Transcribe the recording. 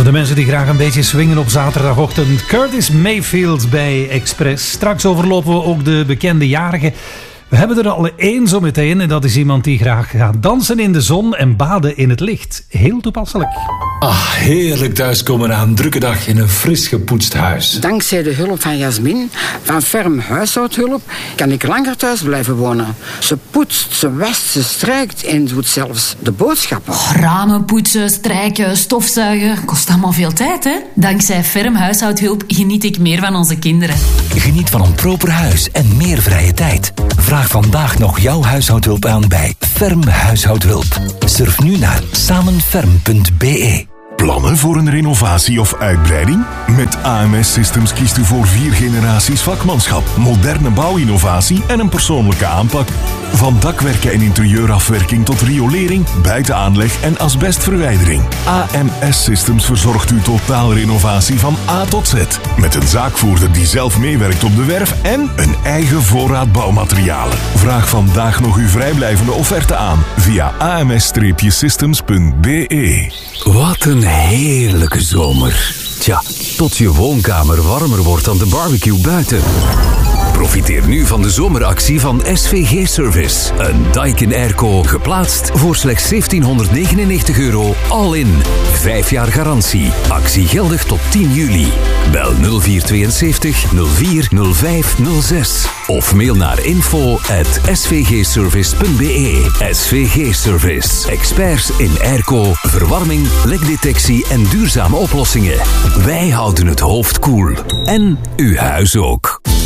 De mensen die graag een beetje swingen op zaterdagochtend. Curtis Mayfield bij Express. Straks overlopen we ook de bekende jarigen. We hebben er al één zo meteen en dat is iemand die graag gaat dansen in de zon en baden in het licht. Heel toepasselijk. Ah, heerlijk thuiskomen na een drukke dag in een fris gepoetst huis. Dankzij de hulp van Jasmin, van Ferm Huishoudhulp, kan ik langer thuis blijven wonen. Ze poetst, ze wast, ze strijkt en doet zelfs de boodschappen. Ramen poetsen, strijken, stofzuigen, kost allemaal veel tijd, hè? Dankzij Ferm Huishoudhulp geniet ik meer van onze kinderen. Geniet van een proper huis en meer vrije tijd. Vraag vandaag nog jouw huishoudhulp aan bij Ferm Huishoudhulp. Surf nu naar samenferm.be. Plannen voor een renovatie of uitbreiding? Met AMS Systems kiest u voor 4 generaties vakmanschap, moderne bouwinnovatie en een persoonlijke aanpak. Van dakwerken en interieurafwerking tot riolering, buitenaanleg en asbestverwijdering. AMS Systems verzorgt uw totaalrenovatie van A tot Z. Met een zaakvoerder die zelf meewerkt op de werf en een eigen voorraad bouwmaterialen. Vraag vandaag nog uw vrijblijvende offerte aan via ams-systems.be. Wat een heerlijke zomer. Tja, tot je woonkamer warmer wordt dan de barbecue buiten. Profiteer nu van de zomeractie van SVG Service. Een Daikin Airco geplaatst voor slechts €1799 all in. 5 jaar garantie. Actie geldig tot 10 juli. Bel 0472 04 05 06 of mail naar info@svgservice.be. SVG Service. Experts in airco, verwarming, lekdetectie en duurzame oplossingen. Wij houden het hoofd koel. En uw huis ook.